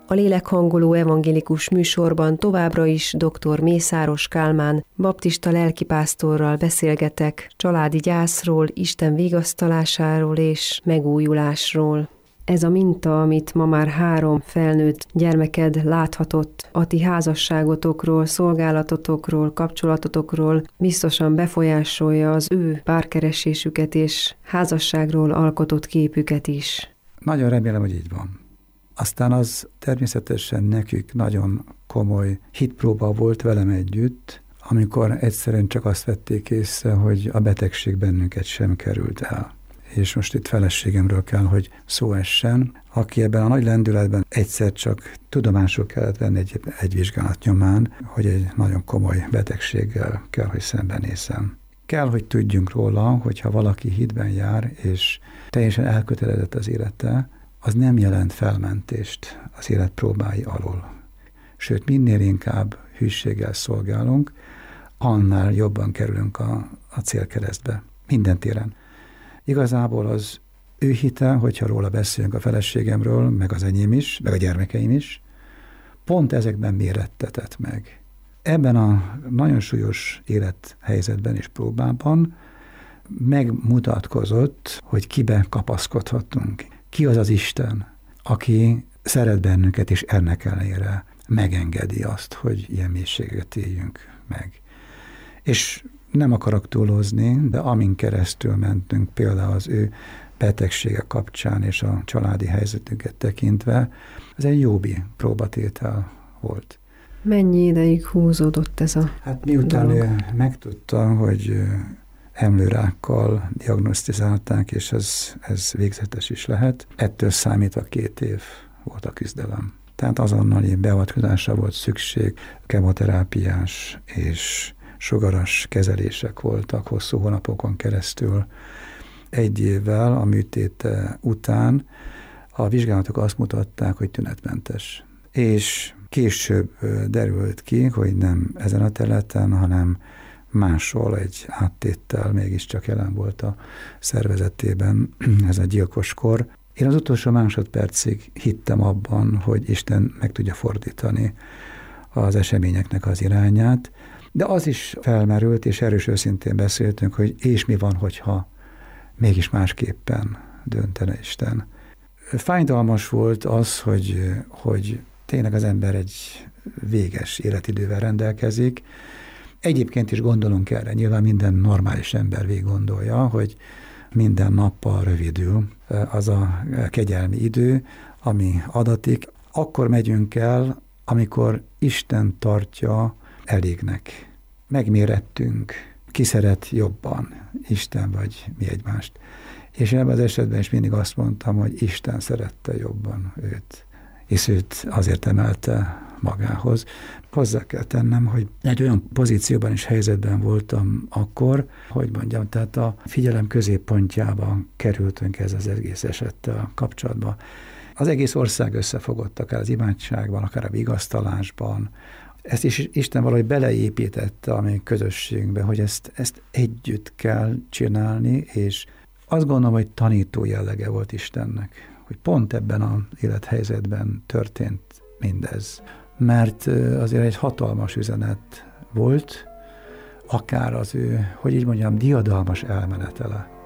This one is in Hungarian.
A lélekhangoló evangélikus műsorban továbbra is dr. Mészáros Kálmán baptista lelkipásztorral beszélgetek családi gyászról, Isten vigasztalásáról és megújulásról. Ez a minta, amit ma már 3 felnőtt gyermeked láthatott a ti házasságotokról, szolgálatotokról, kapcsolatotokról, biztosan befolyásolja az ő párkeresésüket és házasságról alkotott képüket is. Nagyon remélem, hogy így van. Aztán az természetesen nekük nagyon komoly hitpróba volt velem együtt, amikor egyszerűen csak azt vették észre, hogy a betegség bennünket sem került el. És most itt feleségemről kell, hogy szó essen, aki ebben a nagy lendületben egyszer csak tudomásul kellett venni egy vizsgálat nyomán, hogy egy nagyon komoly betegséggel kell, hogy szembenézem. Kell, hogy tudjunk róla, hogyha valaki hitben jár, és teljesen elkötelezett az élete, az nem jelent felmentést az élet próbái alól. Sőt, minél inkább hűséggel szolgálunk, annál jobban kerülünk a célkeresztbe. Minden téren. Igazából az ő hite, hogyha róla beszélünk a feleségemről, meg az enyém is, meg a gyermekeim is, pont ezekben mérettetett meg. Ebben a nagyon súlyos élethelyzetben és próbában megmutatkozott, hogy kibe kapaszkodhatunk. Ki az az Isten, aki szeret bennünket, és ennek ellenére megengedi azt, hogy ilyen mélységeket éljünk meg. És nem akarok túlozni, de amin keresztül mentünk, például az ő betegsége kapcsán és a családi helyzetünket tekintve, ez egy jóbi próbatétel volt. Mennyi ideig húzódott ez a Hát miután dolog? ő megtudta, hogy emlőrákkal diagnosztizálták, és ez végzetes is lehet, ettől számítva 2 év volt a küzdelem. Tehát azonnali beavatkozásra volt szükség, kemoterápiás és sugaras kezelések voltak hosszú hónapokon keresztül. 1 évvel a műtéte után a vizsgálatok azt mutatták, hogy tünetmentes. És később derült ki, hogy nem ezen a területen, hanem máshol egy áttéttel mégiscsak jelen volt a szervezetében ez a gyilkoskor. Én az utolsó másodpercig hittem abban, hogy Isten meg tudja fordítani az eseményeknek az irányát, de az is felmerült, és erős őszintén beszéltünk, hogy és mi van, hogyha mégis másképpen döntene Isten. Fájdalmas volt az, hogy tényleg az ember egy véges életidővel rendelkezik. Egyébként is gondolunk erre, nyilván minden normális ember végig gondolja, hogy minden nappal rövidül az a kegyelmi idő, ami adatik. Akkor megyünk el, amikor Isten tartja elégnek. Megmérettünk, ki szeret jobban, Isten vagy mi egymást. És ebben az esetben is mindig azt mondtam, hogy Isten szerette jobban őt, és őt azért emelte magához. Hozzá kell tennem, hogy egy olyan pozícióban és helyzetben voltam akkor, hogy mondjam, tehát a figyelem középpontjába kerültünk ez az egész esettel kapcsolatban. Az egész ország összefogott, akár az imádságban, akár a vigasztalásban. Ezt is Isten valahogy beleépítette a mi közösségünkbe, hogy ezt együtt kell csinálni, és azt gondolom, hogy tanító jellege volt Istennek, hogy pont ebben az élethelyzetben történt mindez. Mert azért egy hatalmas üzenet volt, akár az ő, hogy így mondjam, diadalmas elmenetele.